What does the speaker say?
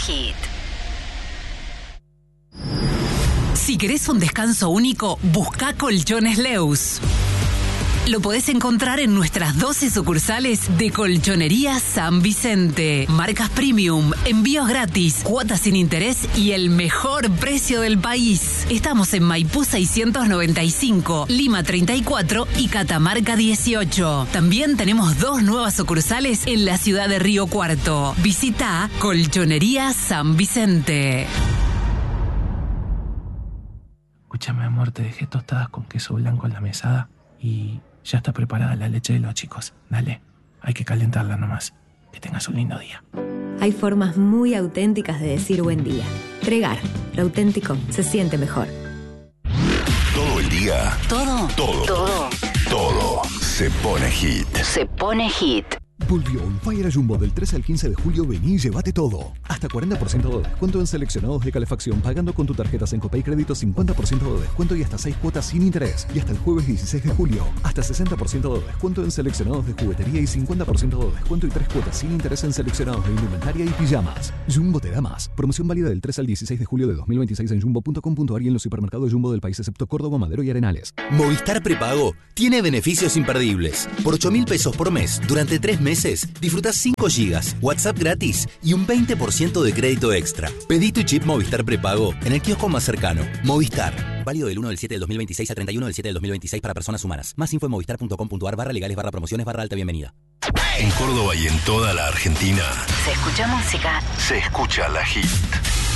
Hit. Si querés un descanso único, busca Colchones Leus. Lo podés encontrar en nuestras 12 sucursales de Colchonería San Vicente. Marcas premium, envíos gratis, cuotas sin interés y el mejor precio del país. Estamos en Maipú 695, Lima 34 y Catamarca 18. También tenemos 2 nuevas sucursales en la ciudad de Río Cuarto. Visita Colchonería San Vicente. Escúchame, amor, te dejé tostadas con queso blanco en la mesada y ya está preparada la leche de los chicos. Dale, hay que calentarla nomás. Que tengas un lindo día. Hay formas muy auténticas de decir buen día. Tregar, lo auténtico se siente mejor. Todo el día. Todo. Se pone hit. Se pone hit. Volvió On Fire a Jumbo del 13 al 15 de julio. Vení y llévate todo. Hasta 40% de descuento en seleccionados de calefacción pagando con tu tarjeta Sencopay Crédito, 50% de descuento y hasta 6 cuotas sin interés. Y hasta el jueves 16 de julio, hasta 60% de descuento en seleccionados de juguetería y 50% de descuento y 3 cuotas sin interés en seleccionados de indumentaria y pijamas. Jumbo te da más. Promoción válida del 3 al 16 de julio de 2026 en jumbo.com.ar y en los supermercados Jumbo del país excepto Córdoba, Madero y Arenales. Movistar Prepago tiene beneficios imperdibles. Por 8.000 pesos por mes, durante 3 meses, disfrutás 5 gigas, WhatsApp gratis y un 20% de crédito extra. Pedí tu chip Movistar Prepago en el kiosco más cercano. Movistar. Válido del 1 del 7 del 2026 al 31 del 7 del 2026 para personas humanas. Más info en movistar.com.ar/legales/promociones/alta bienvenida. En Córdoba y en toda la Argentina. Se escucha música. Se escucha la hit.